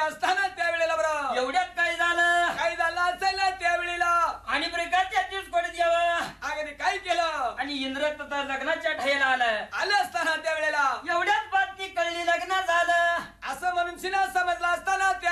असताना त्यावेळेला बरं एवढ्यात काय झालं असेल ना त्यावेळेला आणि प्रकारच्या दिवस कोण द्यावं अगदी काय केलं आणि इंद्र तथा लग्नाच्या ठायला आलं असताना त्यावेळेला एवढ्यात बातमी कळली लग्न झालं असं म्हणून शिना समजला असताना